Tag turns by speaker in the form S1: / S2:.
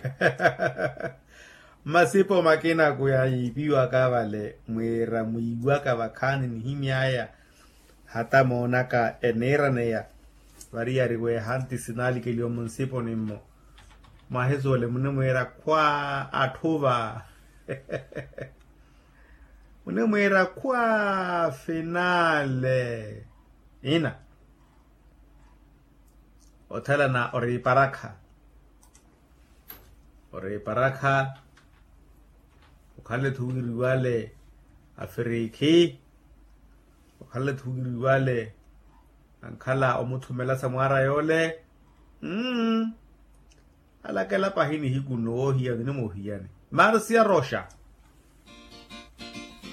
S1: Masipo makina kuyaibiwa kavale mwera muigwa kavakani ni himiaya hata monaka enera neya varia riwe hanti sinali kilio munsipo nimmo mahezo le mune mwera kwa atova mune mwera kwa finale ina otala na ori paraka ukale thugiri wale Afriki ukale thugiri wale ankala omuthumela samwara yole alakela pahini hikuno hiya ni mohiyane marcia rosha